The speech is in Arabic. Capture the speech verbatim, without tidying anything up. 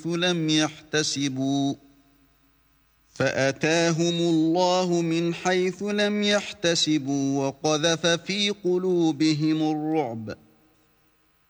لم يحتسبوا فأتاهم الله من حيث لم يحتسبوا وقذف في قلوبهم الرعب